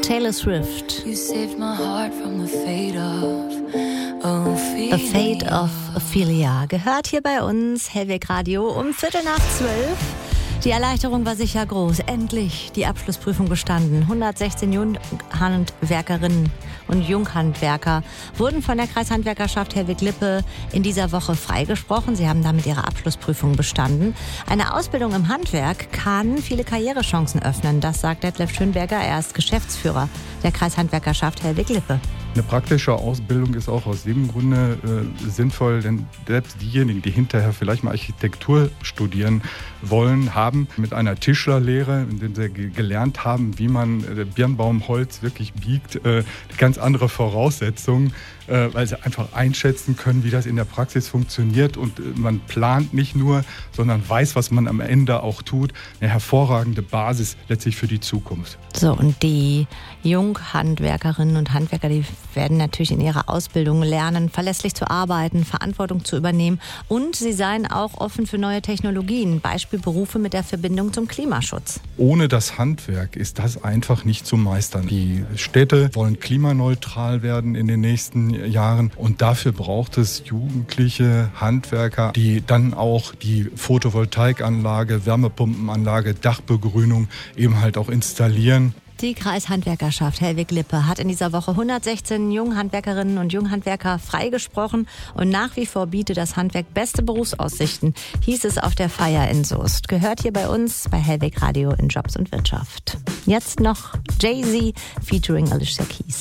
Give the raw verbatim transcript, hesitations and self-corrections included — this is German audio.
Taylor Swift. You saved my heart from the fate of Ophelia. A Fate of Ophelia. Gehört hier bei uns, Hellweg Radio, um Viertel nach zwölf. Die Erleichterung war sicher groß. Endlich die Abschlussprüfung bestanden. hundertsechzehn Junghandwerkerinnen und Junghandwerker wurden von der Kreishandwerkerschaft Hellweg-Lippe in dieser Woche freigesprochen. Sie haben damit ihre Abschlussprüfung bestanden. Eine Ausbildung im Handwerk kann viele Karrierechancen öffnen. Das sagt Detlef Schönberger. Er ist Geschäftsführer der Kreishandwerkerschaft Hellweg-Lippe. Eine praktische Ausbildung ist auch aus dem Grunde äh, sinnvoll, denn selbst diejenigen, die hinterher vielleicht mal Architektur studieren wollen, haben mit einer Tischlerlehre, in dem sie ge- gelernt haben, wie man äh, Birnbaumholz wirklich biegt, äh, ganz andere Voraussetzungen, äh, weil sie einfach einschätzen können, wie das in der Praxis funktioniert. Und äh, man plant nicht nur, sondern weiß, was man am Ende auch tut. Eine hervorragende Basis letztlich für die Zukunft. So, und die Junghandwerkerinnen und Handwerker, die werden natürlich in ihrer Ausbildung lernen, verlässlich zu arbeiten, Verantwortung zu übernehmen, und sie seien auch offen für neue Technologien, Beispiel Berufe mit der Verbindung zum Klimaschutz. Ohne das Handwerk ist das einfach nicht zu meistern. Die Städte wollen klimaneutral werden in den nächsten Jahren, und dafür braucht es jugendliche Handwerker, die dann auch die Photovoltaikanlage, Wärmepumpenanlage, Dachbegrünung eben halt auch installieren. Die Kreishandwerkerschaft Hellweg-Lippe hat in dieser Woche hundertsechzehn Junghandwerkerinnen und Junghandwerker freigesprochen, und nach wie vor bietet das Handwerk beste Berufsaussichten, hieß es auf der Feier in Soest. Gehört hier bei uns bei Hellweg Radio in Jobs und Wirtschaft. Jetzt noch Jay-Z featuring Alicia Keys.